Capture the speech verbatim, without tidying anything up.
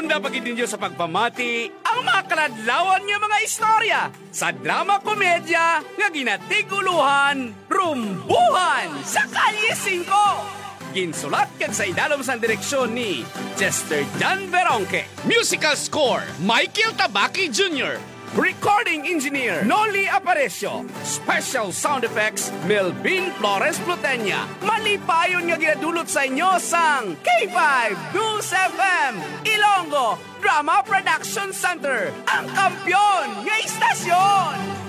Sunda pagid ninyo sa pagpamati ang mga kaladlawan nga mga istorya sa drama komedya nga ginatiguluhan, rumbuhan sa Kalye singko. Ginsulat kag sa idalom sa direksyon ni Chester John Veronque. Musical score, Michael Tabaki Junior Recording Engineer, Noli Aparicio. Special Sound Effects, Melvin Flores Plutenya. Malipayon nga ginadulot sa inyo sang K five News F M, Ilonggo Drama Production Center, ang kampyon nga istasyon.